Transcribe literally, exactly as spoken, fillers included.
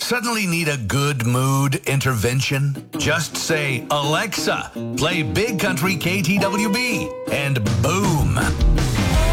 Suddenly need a good mood intervention? Just say, Alexa, play Big Country K T W B, and boom,